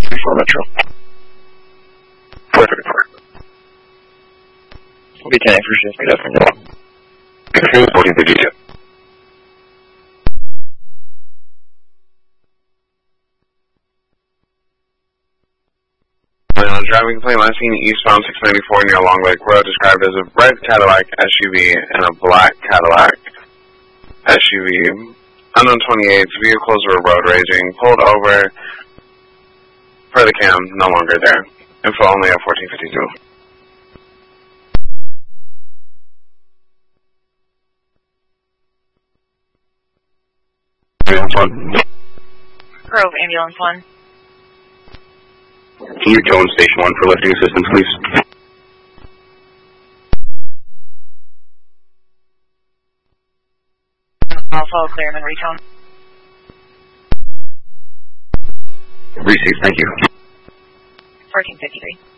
334 Metro. 434. We'll be 10 for shift. Good afternoon. Good afternoon, 1452. Driving plane last seen eastbound 694 near Long Lake Road, described as a red Cadillac SUV and a black Cadillac SUV. Unknown 28, vehicles were road raging, pulled over per the cam, no longer there. Info only at 1452. Grove Ambulance 1. Can you tone Station 1 for lifting assistance, please? Also clear and retone. Receive, thank you. 1453.